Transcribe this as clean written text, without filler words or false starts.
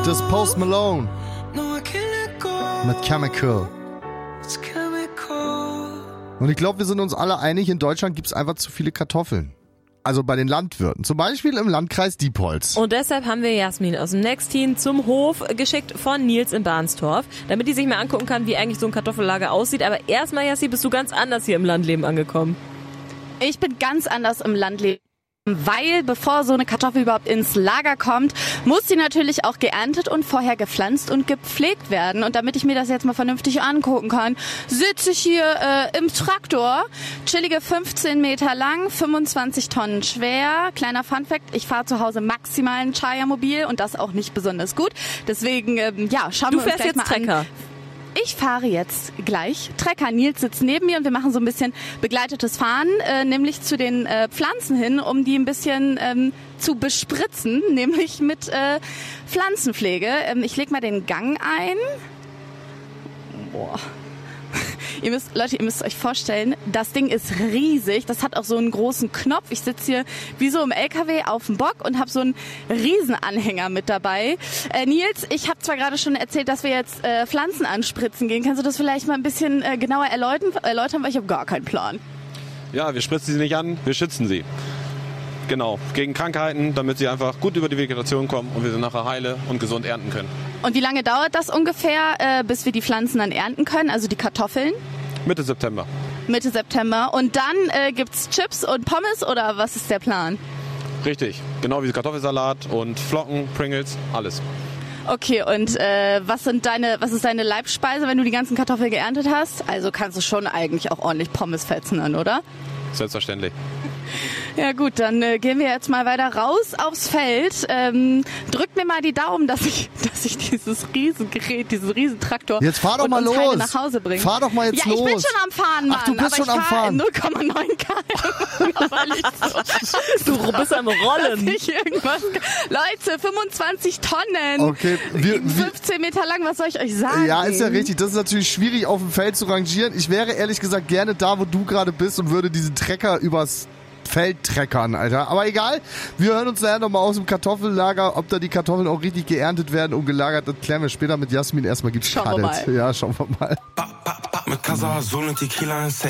Das ist Post Malone mit Chemical. Und ich glaube, wir sind uns alle einig, in Deutschland gibt es einfach zu viele Kartoffeln. Also bei den Landwirten, zum Beispiel im Landkreis Diepholz. Und deshalb haben wir Jasmin aus dem Nexteam zum Hof geschickt von Nils in Barnstorf, damit die sich mal angucken kann, wie eigentlich so ein Kartoffellager aussieht. Aber erstmal, Jassi, bist du ganz anders hier im Landleben angekommen. Ich bin ganz anders im Landleben. Weil bevor so eine Kartoffel überhaupt ins Lager kommt, muss sie natürlich auch geerntet und vorher gepflanzt und gepflegt werden. Und damit ich mir das jetzt mal vernünftig angucken kann, sitze ich hier im Traktor. Chillige 15 Meter lang, 25 Tonnen schwer. Kleiner Funfact, ich fahre zu Hause maximal ein Chaya-Mobil und das auch nicht besonders gut. Deswegen, schauen wir uns gleich mal Trecker. an. Ich fahre jetzt gleich Trecker. Nils sitzt neben mir und wir machen so ein bisschen begleitetes Fahren, nämlich zu den Pflanzen hin, um die ein bisschen zu bespritzen, nämlich mit Pflanzenpflege. Ich lege mal den Gang ein. Boah. Ihr müsst euch vorstellen, das Ding ist riesig. Das hat auch so einen großen Knopf. Ich sitze hier wie so im LKW auf dem Bock und habe so einen Riesenanhänger mit dabei. Nils, ich habe zwar gerade schon erzählt, dass wir jetzt Pflanzen anspritzen gehen. Kannst du das vielleicht mal ein bisschen genauer erläutern, weil ich habe gar keinen Plan. Ja, wir spritzen sie nicht an, wir schützen sie. Genau, gegen Krankheiten, damit sie einfach gut über die Vegetation kommen und wir sie nachher heile und gesund ernten können. Und wie lange dauert das ungefähr, bis wir die Pflanzen dann ernten können, also die Kartoffeln? Mitte September. Mitte September. Und dann gibt's Chips und Pommes oder was ist der Plan? Richtig, genau wie Kartoffelsalat und Flocken, Pringles, alles. Okay, und was ist deine Leibspeise, wenn du die ganzen Kartoffeln geerntet hast? Also kannst du schon eigentlich auch ordentlich Pommes fetzen dann, oder? Selbstverständlich. Ja gut, dann gehen wir jetzt mal weiter raus aufs Feld. Drückt mir mal die Daumen, dass ich dieses Riesengerät, diesen Riesentraktor jetzt fahr doch mal los. Heile nach Hause bringe. Fahr doch mal jetzt los. Ja, ich bin schon am Fahren, Mann. Ach, du bist schon am Fahren. 0,9 km. Du bist am Rollen. Leute, 25 Tonnen. Okay, 15 Meter lang, was soll ich euch sagen? Ja, ist ja richtig. Das ist natürlich schwierig, auf dem Feld zu rangieren. Ich wäre ehrlich gesagt gerne da, wo du gerade bist und würde diesen Trecker übers Feld treckern, Alter. Aber egal, wir hören uns nachher nochmal aus dem Kartoffellager, ob da die Kartoffeln auch richtig geerntet werden und gelagert. Das klären wir später mit Jasmin. Erstmal gibt's Schauen wir mal. Ja, schauen wir mal. Mit Casa, Azul und Tequila